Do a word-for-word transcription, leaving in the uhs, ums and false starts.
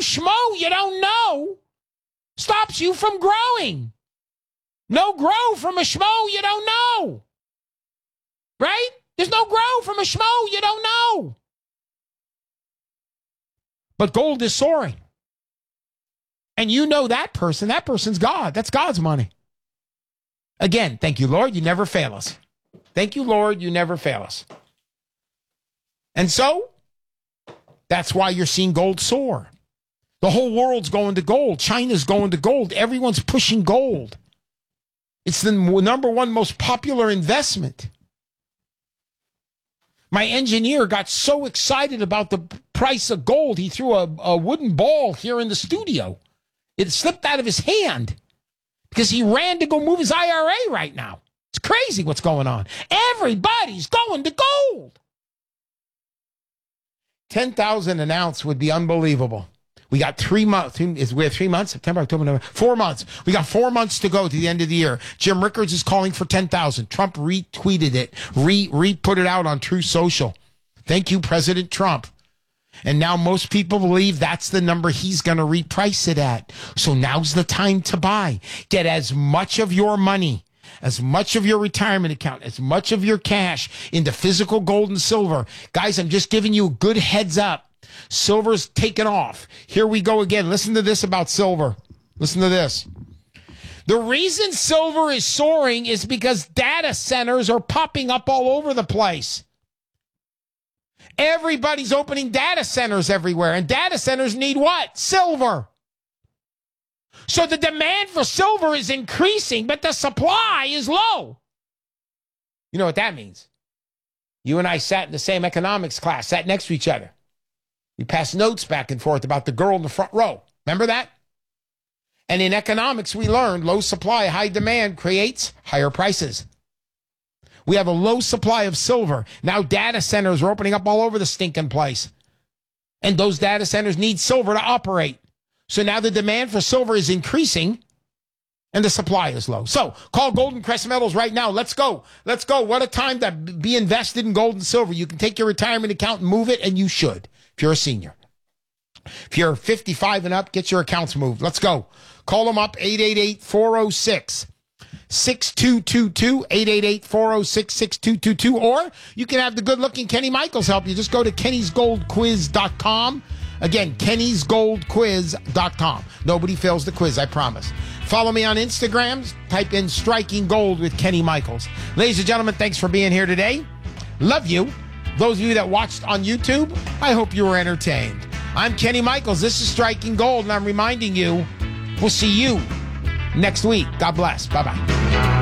schmo you don't know stops you from growing. No grow from a schmo you don't know. Right? There's no grow from a schmo you don't know. But gold is soaring. And you know that person. That person's God. That's God's money. Again, thank you, Lord. You never fail us. Thank you, Lord. You never fail us. And so, that's why you're seeing gold soar. The whole world's going to gold. China's going to gold. Everyone's pushing gold. It's the number one most popular investment. My engineer got so excited about the price of gold, he threw a, a wooden ball here in the studio. It slipped out of his hand because he ran to go move his I R A right now. It's crazy what's going on. Everybody's going to gold. ten thousand an ounce would be unbelievable. We got three months. Is we have three months? September, October, November. Four months. We got four months to go to the end of the year. Jim Rickards is calling for ten thousand. Trump retweeted it. Re, re put it out on Truth Social. Thank you, President Trump. And now most people believe that's the number he's going to reprice it at. So now's the time to buy. Get as much of your money, as much of your retirement account, as much of your cash into physical gold and silver. Guys, I'm just giving you a good heads up. Silver's taken off. Here we go again. Listen to this about silver. Listen to this. The reason silver is soaring is because data centers are popping up all over the place. Everybody's opening data centers everywhere, and data centers need what? Silver. So the demand for silver is increasing, but the supply is low. You know what that means? You and I sat in the same economics class, sat next to each other. We passed notes back and forth about the girl in the front row. Remember that? And in economics, we learned low supply, high demand creates higher prices. We have a low supply of silver. Now data centers are opening up all over the stinking place. And those data centers need silver to operate. So now the demand for silver is increasing and the supply is low. So call Golden Crest Metals right now. Let's go. Let's go. What a time to be invested in gold and silver. You can take your retirement account and move it, and you should if you're a senior. If you're fifty-five and up, get your accounts moved. Let's go. Call them up, eight eight eight, four oh six, six two two two, eight eight eight, four oh six, six two two two, or you can have the good-looking Kenny Michaels help you. Just go to kennys gold quiz dot com. Again, kennys gold quiz dot com. Nobody fails the quiz, I promise. Follow me on Instagram. Type in Striking Gold with Kenny Michaels. Ladies and gentlemen, thanks for being here today. Love you. Those of you that watched on YouTube, I hope you were entertained. I'm Kenny Michaels. This is Striking Gold, and I'm reminding you, we'll see you next week. God bless. Bye-bye.